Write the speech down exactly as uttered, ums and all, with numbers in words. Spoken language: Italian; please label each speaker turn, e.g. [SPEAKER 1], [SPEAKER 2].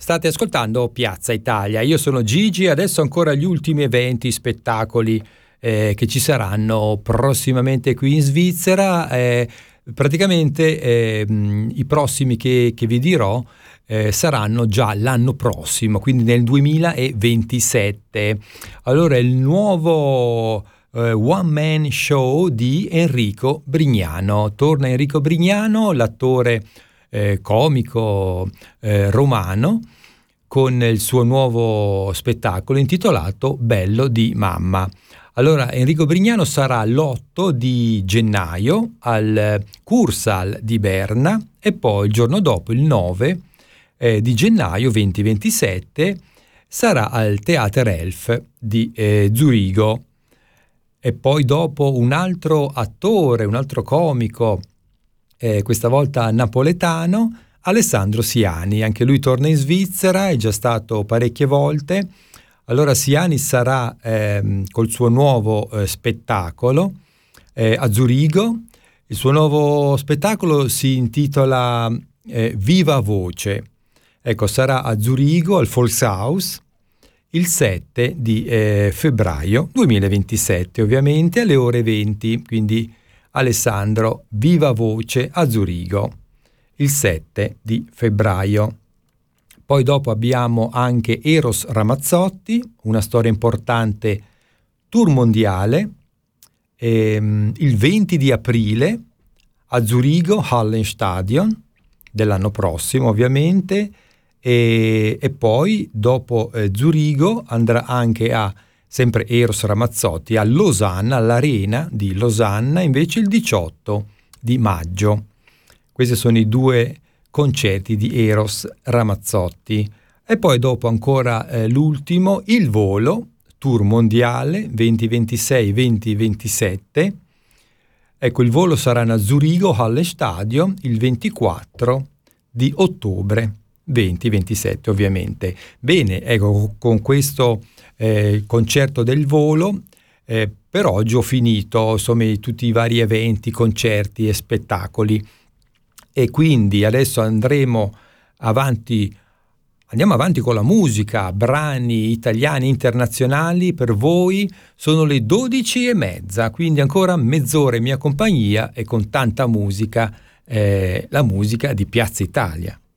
[SPEAKER 1] State ascoltando Piazza Italia. Io sono Gigi e adesso ancora gli ultimi eventi, spettacoli eh, che ci saranno prossimamente qui in Svizzera. Eh, praticamente eh, i prossimi che, che vi dirò eh, saranno già l'anno prossimo, quindi nel duemilaventisette. Allora, il nuovo eh, one man show di Enrico Brignano. Torna Enrico Brignano, l'attore Eh, comico eh, romano, con il suo nuovo spettacolo intitolato Bello di mamma. Allora, Enrico Brignano sarà l'otto di gennaio al Kursaal di Berna e poi il giorno dopo, il nove eh, di gennaio duemilaventisette, sarà al Theater Elf di eh, Zurigo. E poi dopo un altro attore, un altro comico, Eh, questa volta napoletano, Alessandro Siani. Anche lui torna in Svizzera, è già stato parecchie volte. Allora Siani sarà ehm, col suo nuovo eh, spettacolo eh, a Zurigo. Il suo nuovo spettacolo si intitola eh, Viva Voce. Ecco, sarà a Zurigo al Volkshaus il sette di eh, febbraio duemilaventisette, ovviamente alle ore venti, quindi Alessandro, Viva Voce a Zurigo il sette di febbraio. Poi dopo abbiamo anche Eros Ramazzotti, una storia importante, tour mondiale, ehm, il venti di aprile a Zurigo, Hallenstadion, dell'anno prossimo ovviamente, e, e poi dopo eh, Zurigo andrà anche a sempre Eros Ramazzotti a Losanna, all'Arena di Losanna, invece il diciotto di maggio. Questi sono i due concerti di Eros Ramazzotti. E poi dopo ancora eh, l'ultimo, Il Volo, tour mondiale duemilaventisei duemilaventisette. Ecco, il volo sarà a Zurigo, Hallenstadion, il ventiquattro di ottobre duemilaventisette, ovviamente. Bene, ecco, con questo Eh, concerto del volo eh, per oggi ho finito, insomma, tutti i vari eventi, concerti e spettacoli, e quindi adesso andremo avanti andiamo avanti con la musica, brani italiani, internazionali per voi. Sono le dodici e mezza, quindi ancora mezz'ora in mia compagnia e con tanta musica, eh, la musica di Piazza Italia.